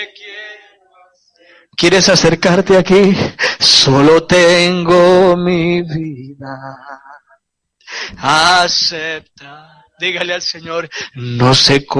¿Quieres acercarte aquí? Solo tengo mi vida. Acepta. Dígale al Señor, no sé cómo.